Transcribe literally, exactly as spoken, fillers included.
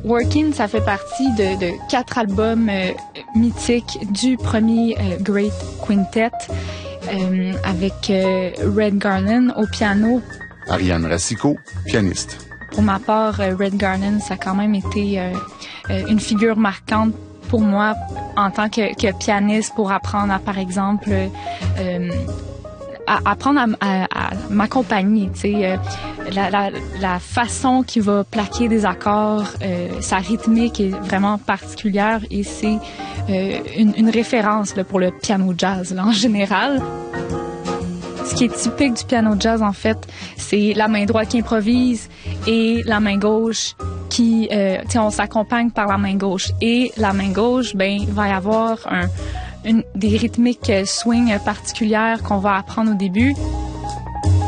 Working, ça fait partie de, de quatre albums euh, mythiques du premier euh, Great Quintet euh, avec euh, Red Garland au piano. Ariane Racicot, pianiste. Pour ma part, euh, Red Garland, ça a quand même été euh, euh, une figure marquante pour moi en tant que, que pianiste pour apprendre à, par exemple, euh, à apprendre à, à, à m'accompagner, tu sais, euh, la, la, la façon qu'il va plaquer des accords, euh, sa rythmique est vraiment particulière et c'est euh, une, une référence là, pour le piano jazz là, en général. Ce qui est typique du piano jazz, en fait, c'est la main droite qui improvise et la main gauche qui, euh, tu sais, on s'accompagne par la main gauche. Et la main gauche, ben, il va y avoir un, une, des rythmiques swing particulières qu'on va apprendre au début.